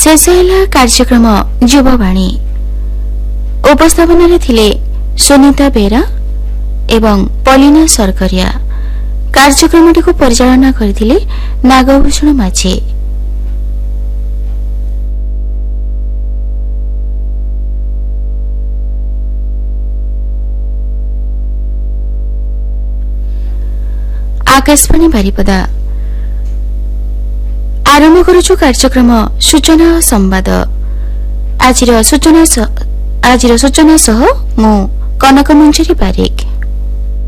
शेष है कार्यक्रम युववाणी। उपस्थापन थिले सुनीता बेरा एवं पलिना सरकरिया। कार्यक्रमटी को परिचालना करथिले नागभूषण माझी। आकाशवाणी बारिपदा आरंभ करुछु कार्यक्रम सूचना और संवाद। आजिर सूचना सह मु कनक मंजरी पारे।